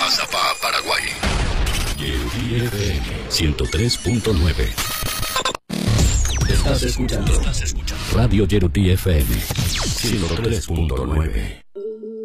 Mazapá, Paraguay. Yerutí FM 103.9. Estás escuchando Radio Yerutí FM 103.9.